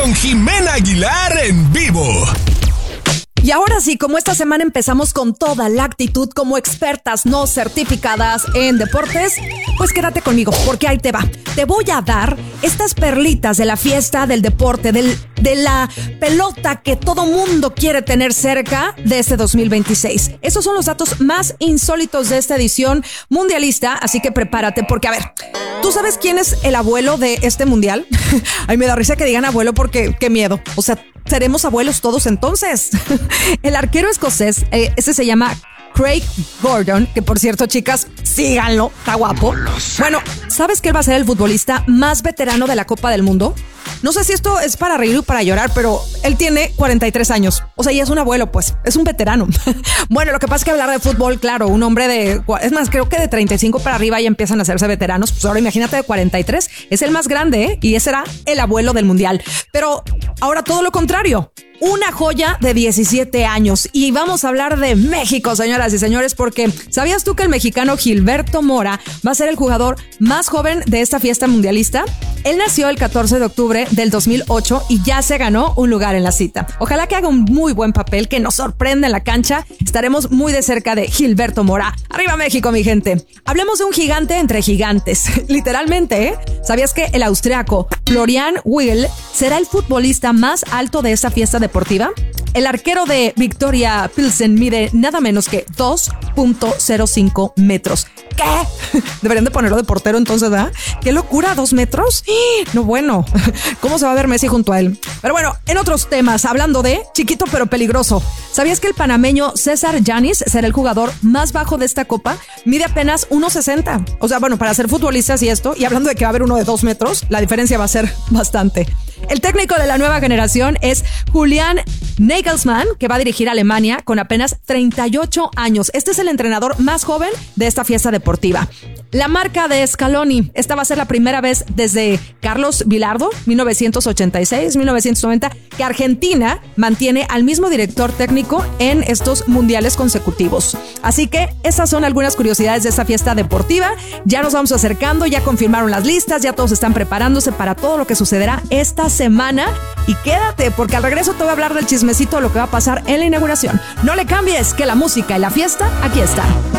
con Jimena Aguilar en vivo. Y ahora sí, como esta semana empezamos con toda la actitud como expertas no certificadas en deportes, pues quédate conmigo, porque ahí te va. Te voy a dar estas perlitas de la fiesta del deporte, de la pelota que todo mundo quiere tener cerca de este 2026. Esos son los datos más insólitos de esta edición mundialista, así que prepárate, porque a ver, ¿tú sabes quién es el abuelo de este mundial? Ay, me da risa que digan abuelo porque qué miedo. O sea, seremos abuelos todos entonces. El arquero escocés, ese se llama Craig Gordon, que por cierto, chicas, síganlo, está guapo. Bueno, ¿sabes que él va a ser el futbolista más veterano de la Copa del Mundo? No sé si esto es para reír o para llorar, pero él tiene 43 años. O sea, ya es un abuelo, pues, es un veterano. Bueno, lo que pasa es que hablar de fútbol, claro, un hombre es más, creo que de 35 para arriba ya empiezan a hacerse veteranos. Pues ahora imagínate de 43, es el más grande, ¿eh? Y ese será el abuelo del mundial. Pero ahora todo lo contrario. Una joya de 17 años. Y vamos a hablar de México, señoras y señores, porque ¿sabías tú que el mexicano Gilberto Mora va a ser el jugador más joven de esta fiesta mundialista? Él nació el 14 de octubre del 2008 y ya se ganó un lugar en la cita. Ojalá que haga un muy buen papel, que nos sorprenda en la cancha. Estaremos muy de cerca de Gilberto Mora. ¡Arriba México, mi gente! Hablemos de un gigante entre gigantes. Literalmente, ¿eh? ¿Sabías que el austriaco Florian Will será el futbolista más alto de esta fiesta deportiva? El arquero de Victoria Pilsen mide nada menos que 2.05 metros. ¿Qué? Deberían de ponerlo de portero entonces, ¿verdad? ¡Qué locura! ¿2 metros? No, bueno. ¿Cómo se va a ver Messi junto a él? Pero bueno, en otros temas, hablando de chiquito pero peligroso. ¿Sabías que el panameño César Yanis será el jugador más bajo de esta copa? Mide apenas 1.60. O sea, bueno, para ser futbolistas y esto, y hablando de que va a haber uno de 2 metros, la diferencia va a ser bastante. El técnico de la nueva generación es Julian Nagelsmann, que va a dirigir a Alemania con apenas 38 años. Este es el entrenador más joven de esta fiesta deportiva. La marca de Scaloni, esta va a ser la primera vez desde Carlos Bilardo, 1986-1990, que Argentina mantiene al mismo director técnico en estos mundiales consecutivos. Así que esas son algunas curiosidades de esta fiesta deportiva. Ya nos vamos acercando, ya confirmaron las listas, ya todos están preparándose para todo lo que sucederá esta semana. Y quédate, porque al regreso te voy a hablar del chismecito de lo que va a pasar en la inauguración. No le cambies, que la música y la fiesta aquí están.